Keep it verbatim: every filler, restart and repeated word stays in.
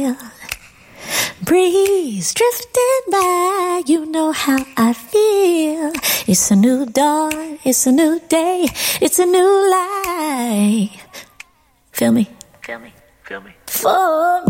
Breeze drifting by, you know how I feel. It's a new dawn, it's a new day, it's a new life. Feel me? Feel me? Feel me? For